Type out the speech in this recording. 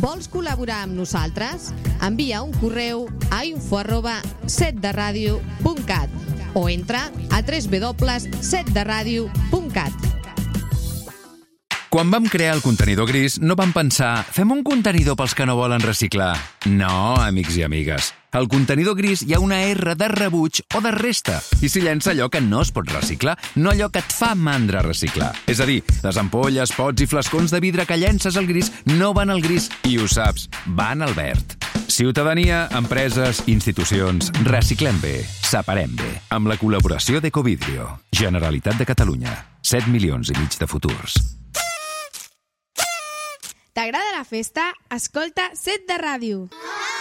Vols col·laborar amb nosaltres? Envia un correu a info@setderadio.cat o entra a www.setderadio.cat. Quan vam crear el contenidor gris, no vam pensar fem un contenidor pels que no volen reciclar. No, amics i amigues. Al contenidor gris hi ha una R de rebuig o de resta i s'hi llença allò que no es pot reciclar, no allò que et fa mandra reciclar. És a dir, les ampolles, pots i flascons de vidre que llences al gris no van al gris i ho saps, van al verd. Ciutadania, empreses, institucions, reciclem bé, separem bé. Amb la col·laboració d'Ecovidrio, Generalitat de Catalunya, 7 milions i mig de futurs. T'agrada la festa? Escolta Set de Ràdio.